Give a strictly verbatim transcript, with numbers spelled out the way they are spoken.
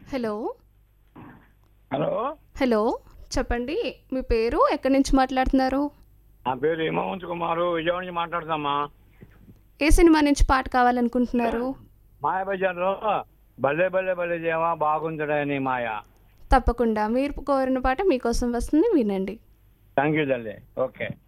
Hello. Hello. Hello. చెప్పండి. మీ పేరు? ఎక్కడి నుంచి మాట్లాడుతున్నారు? నా పేరు హిమవంత్ కుమారు. విజయవాడ నుంచి మాట్లాడుతామా. ఏ సినిమా నుంచి పాట కావాలనుకుంటున్నారు? మాయాబజార్లో భలే భలే భలే దేవా బాగుందడే నీ మాయ. తప్పకుండా మీరు కోరిన పాట మీకోసం వస్తుంది, వినండి. థ్యాంక్ యూ తల్లి. ఓకే.